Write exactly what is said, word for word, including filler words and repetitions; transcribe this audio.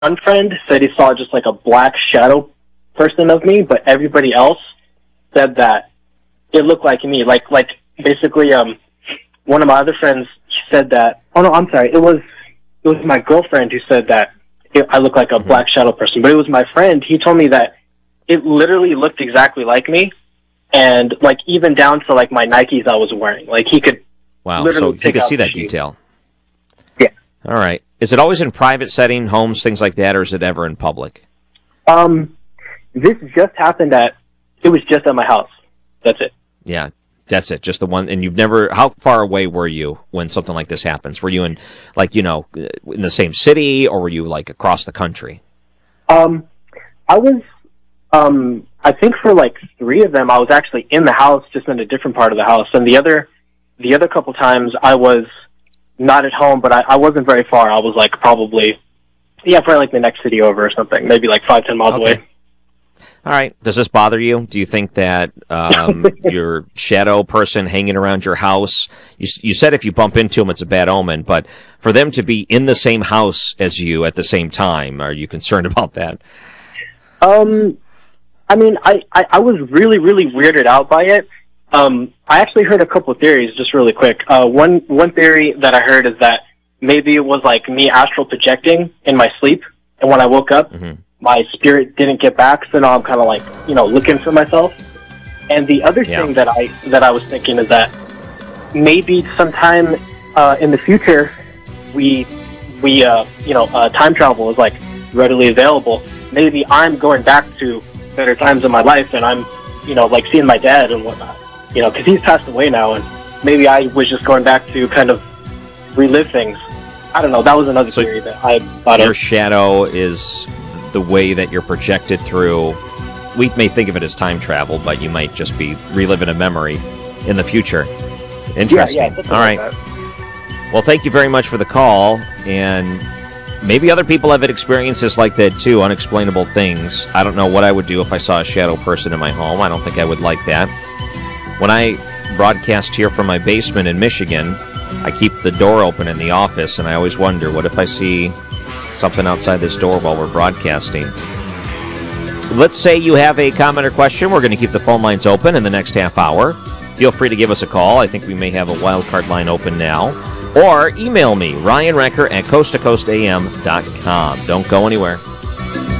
one friend said he saw just like a black shadow person of me, but everybody else said that it looked like me. Like, like basically, um, one of my other friends said that. Oh no, I'm sorry. It was it was my girlfriend who said that it, I look like a mm-hmm. black shadow person. But it was my friend. He told me that it literally looked exactly like me, and like even down to like my Nikes I was wearing. Like he could. Wow. So he could see that detail. Yeah. All right. Is it always in private setting, homes, things like that, or is it ever in public? Um, this just happened at. It was just at my house. That's it. Yeah. That's it, just the one. And you've never, how far away were you when something like this happens? Were you in, like, you know, in the same city, or were you, like, across the country? Um, I was, um, I think for, like, three of them, I was actually in the house, just in a different part of the house. And the other, the other couple times, I was not at home, but I, I wasn't very far. I was, like, probably, yeah, probably, like, the next city over or something, maybe, like, five, ten miles okay. away. All right. Does this bother you? Do you think that um, your shadow person hanging around your house, you, you said if you bump into them, it's a bad omen, but for them to be in the same house as you at the same time, are you concerned about that? Um, I mean, I, I, I was really, really weirded out by it. Um, I actually heard a couple of theories, just really quick. Uh, one, one theory that I heard is that maybe it was like me astral projecting in my sleep, and when I woke up, mm-hmm. my spirit didn't get back, so now I'm kind of like, you know, looking for myself. And the other yeah. thing that I that I was thinking is that maybe sometime uh, in the future, we we uh, you know uh, time travel is like readily available. Maybe I'm going back to better times in my life, and I'm you know like seeing my dad and whatnot. You know, because he's passed away now, and maybe I was just going back to kind of relive things. I don't know. That was another so theory that I thought your of. shadow is the way that you're projected through. We may think of it as time travel, but you might just be reliving a memory in the future. Interesting. Yeah, yeah, all right. Like well, thank you very much for the call, and maybe other people have had experiences like that too, unexplainable things. I don't know what I would do if I saw a shadow person in my home. I don't think I would like that. When I broadcast here from my basement in Michigan, I keep the door open in the office, and I always wonder, what if I see something outside this door while we're broadcasting? Let's say you have a comment or question. We're going to keep the phone lines open in the next half hour. Feel free to give us a call. I think we may have a wild card line open now. Or email me, Ryan Recker at coast to coast a m dot com. Don't go anywhere.